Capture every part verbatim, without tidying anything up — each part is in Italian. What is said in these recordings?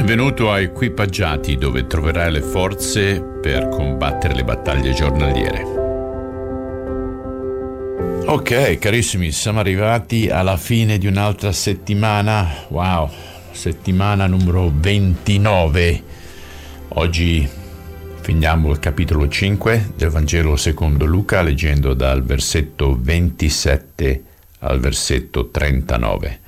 Benvenuto a Equipaggiati, dove troverai le forze per combattere le battaglie giornaliere. Ok, carissimi, siamo arrivati alla fine di un'altra settimana. Wow, settimana numero ventinove. Oggi finiamo il capitolo cinque del Vangelo secondo Luca, leggendo dal versetto ventisette al versetto trentanove.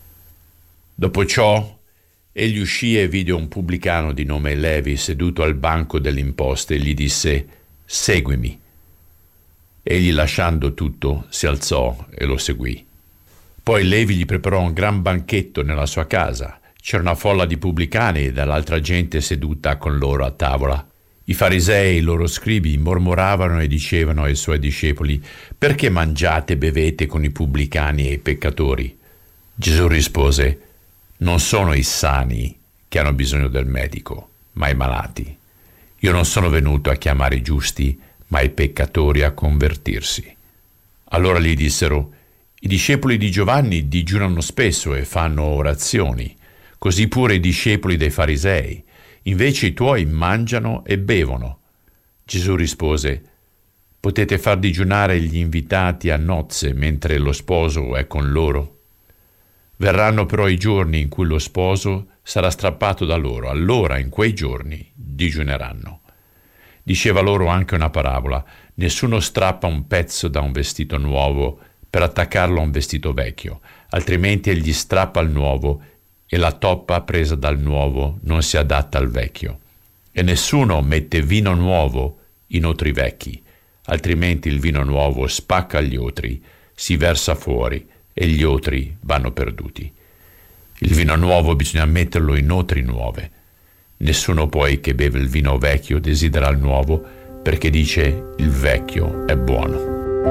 Dopo ciò, egli uscì e vide un pubblicano di nome Levi seduto al banco delle imposte e gli disse: «Seguimi». Egli, lasciando tutto, si alzò e lo seguì. Poi Levi gli preparò un gran banchetto nella sua casa. C'era una folla di pubblicani e dall'altra gente seduta con loro a tavola. I farisei e i loro scribi mormoravano e dicevano ai suoi discepoli: «Perché mangiate e bevete con i pubblicani e i peccatori?» Gesù rispose: «Non sono i sani che hanno bisogno del medico, ma i malati. Io non sono venuto a chiamare i giusti, ma i peccatori a convertirsi». Allora gli dissero: «I discepoli di Giovanni digiunano spesso e fanno orazioni, così pure i discepoli dei farisei. Invece i tuoi mangiano e bevono». Gesù rispose: «Potete far digiunare gli invitati a nozze mentre lo sposo è con loro? Verranno però i giorni in cui lo sposo sarà strappato da loro, allora in quei giorni digiuneranno». Diceva loro anche una parabola: «Nessuno strappa un pezzo da un vestito nuovo per attaccarlo a un vestito vecchio, altrimenti egli strappa il nuovo e la toppa presa dal nuovo non si adatta al vecchio. E nessuno mette vino nuovo in otri vecchi, altrimenti il vino nuovo spacca gli otri, si versa fuori e gli otri vanno perduti. Il vino nuovo bisogna metterlo in otri nuove. Nessuno poi che beve il vino vecchio desidera il nuovo, perché dice: il vecchio è buono».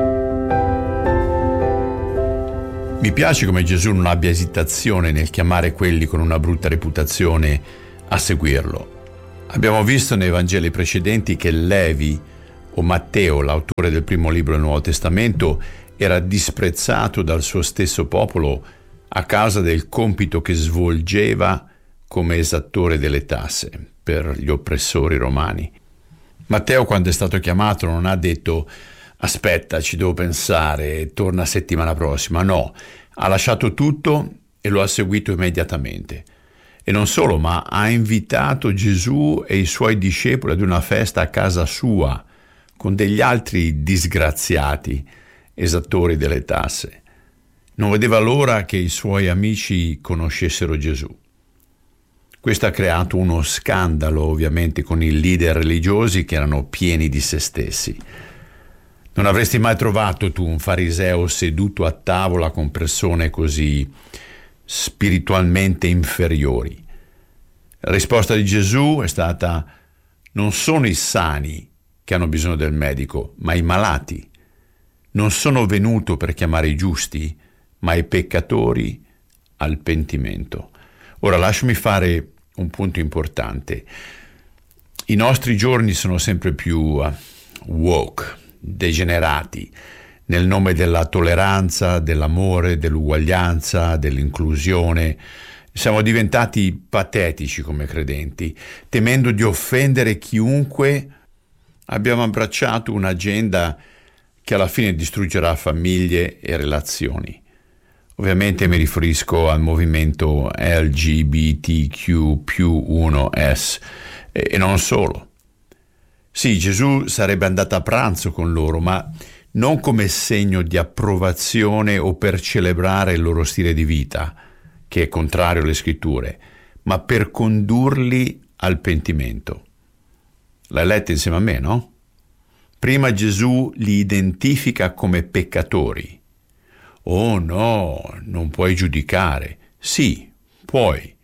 Mi piace come Gesù non abbia esitazione nel chiamare quelli con una brutta reputazione a seguirlo. Abbiamo visto nei Vangeli precedenti che Levi, o Matteo, l'autore del primo libro del Nuovo Testamento, era disprezzato dal suo stesso popolo a causa del compito che svolgeva come esattore delle tasse per gli oppressori romani. Matteo, quando è stato chiamato, non ha detto: «Aspetta, ci devo pensare, torna settimana prossima». No, ha lasciato tutto e lo ha seguito immediatamente. E non solo, ma ha invitato Gesù e i suoi discepoli ad una festa a casa sua con degli altri disgraziati esattori delle tasse. Non vedeva l'ora che i suoi amici conoscessero Gesù. Questo ha creato uno scandalo, ovviamente, con i leader religiosi che erano pieni di se stessi. Non avresti mai trovato tu un fariseo seduto a tavola con persone così spiritualmente inferiori. La risposta di Gesù è stata: non sono i sani che hanno bisogno del medico, ma i malati. Non sono venuto per chiamare i giusti, ma i peccatori al pentimento. Ora lasciami fare un punto importante. I nostri giorni sono sempre più uh, woke, degenerati, nel nome della tolleranza, dell'amore, dell'uguaglianza, dell'inclusione. Siamo diventati patetici come credenti. Temendo di offendere chiunque, abbiamo abbracciato un'agenda che alla fine distruggerà famiglie e relazioni. Ovviamente mi riferisco al movimento L G B T Q più uno S e, e non solo. Sì, Gesù sarebbe andato a pranzo con loro, ma non come segno di approvazione o per celebrare il loro stile di vita, che è contrario alle scritture, ma per condurli al pentimento. L'hai letta insieme a me, no? Prima Gesù li identifica come peccatori. Oh no, non puoi giudicare. Sì, puoi.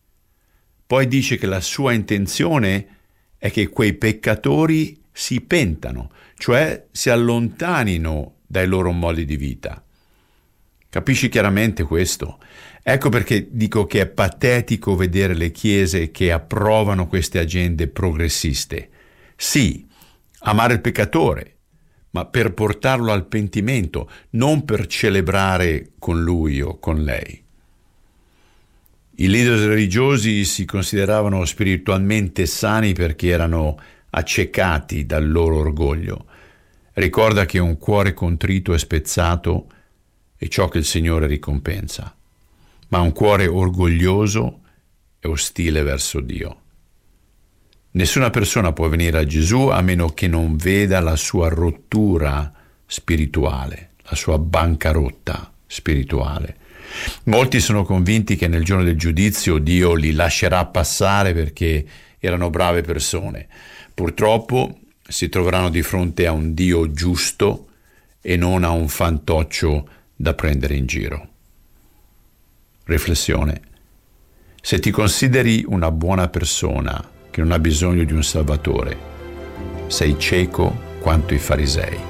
Poi dice che la sua intenzione è che quei peccatori si pentano, cioè si allontanino dai loro modi di vita. Capisci chiaramente questo? Ecco perché dico che è patetico vedere le chiese che approvano queste agende progressiste. Sì, amare il peccatore, ma per portarlo al pentimento, non per celebrare con lui o con lei. I leader religiosi si consideravano spiritualmente sani perché erano accecati dal loro orgoglio. Ricorda che un cuore contrito e spezzato è ciò che il Signore ricompensa, ma un cuore orgoglioso è ostile verso Dio. Nessuna persona può venire a Gesù a meno che non veda la sua rottura spirituale, la sua bancarotta spirituale. Molti sono convinti che nel giorno del giudizio Dio li lascerà passare perché erano brave persone. Purtroppo si troveranno di fronte a un Dio giusto e non a un fantoccio da prendere in giro. Riflessione. Se ti consideri una buona persona che non ha bisogno di un Salvatore, sei cieco quanto i farisei.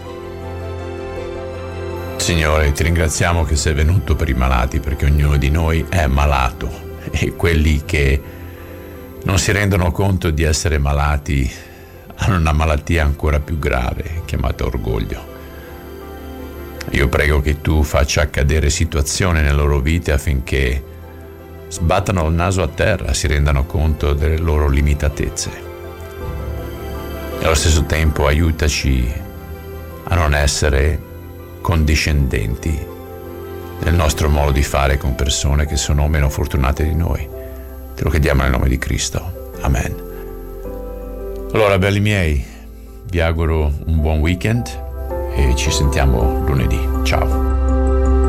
Signore, ti ringraziamo che sei venuto per i malati, perché ognuno di noi è malato e quelli che non si rendono conto di essere malati hanno una malattia ancora più grave chiamata orgoglio. Io prego che tu faccia accadere situazioni nelle loro vite affinché sbattano il naso a terra, si rendano conto delle loro limitatezze e allo stesso tempo aiutaci a non essere condiscendenti nel nostro modo di fare con persone che sono meno fortunate di noi. Te lo chiediamo nel nome di Cristo. Amen. Allora, belli miei, vi auguro un buon weekend e ci sentiamo lunedì. Ciao.